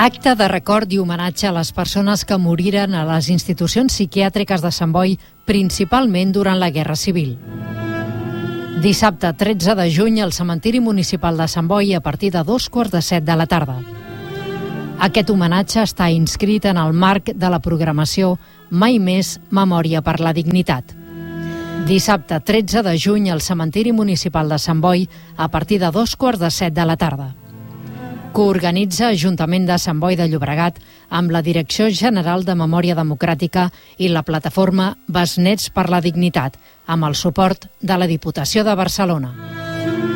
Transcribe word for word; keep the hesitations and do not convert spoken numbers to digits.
Acte de record i homenatge a les persones que moriren a les institucions psiquiàtriques de Sant Boi, principalment durant la Guerra Civil. Dissabte tretze de juny al cementiri municipal de Sant Boi a partir de dos quarts de set de la tarda. Aquest homenatge està inscrit en el marc de la programació Mai més Memòria per la Dignitat. Dissabte tretze de juny al cementiri municipal de Sant Boi a partir de dos quarts de set de la tarda. Coorganitza Ajuntament de Sant Boi de Llobregat amb la Direcció General de Memòria Democràtica i la plataforma Besnets per la Dignitat, amb el suport de la Diputació de Barcelona.